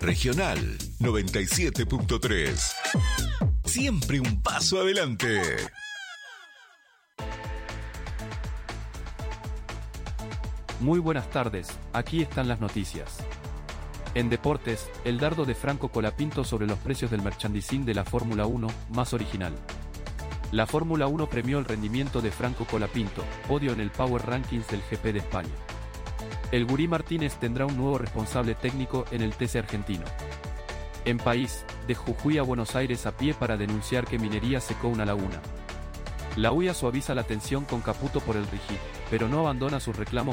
Regional 97.3. Siempre un paso adelante. Muy buenas tardes, aquí están las noticias. En deportes, el dardo de Franco Colapinto sobre los precios del merchandising de la Fórmula 1, más original. La Fórmula 1 premió el rendimiento de Franco Colapinto, podio en el Power Rankings del GP de España. El Gurí Martínez tendrá un nuevo responsable técnico en el TC argentino. En país, de Jujuy a Buenos Aires a pie para denunciar que minería secó una laguna. La UIA suaviza la tensión con Caputo por el RIGI, pero no abandona sus reclamos